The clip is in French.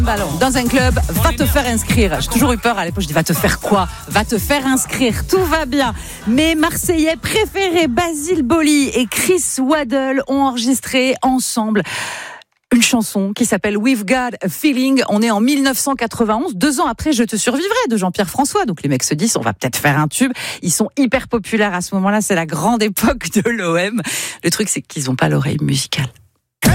Ballon dans un club, va te faire inscrire. J'ai toujours eu peur à l'époque, je dis va te faire quoi ? Va te faire inscrire, tout va bien. Mes Marseillais préférés, Basile Boli et Chris Waddle, ont enregistré ensemble une chanson qui s'appelle We've Got a Feeling. On est en 1991, 2 ans après Je te survivrai de Jean-Pierre François. Donc les mecs se disent on va peut-être faire un tube. Ils sont hyper populaires à ce moment-là, c'est la grande époque de l'OM. Le truc c'est qu'ils n'ont pas l'oreille musicale.